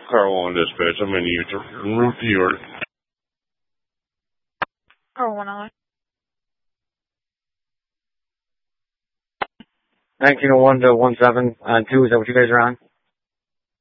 Carl on dispatch. I'm in en route to York. Carl 1 1901 to 17 on 2, is that what you guys are on?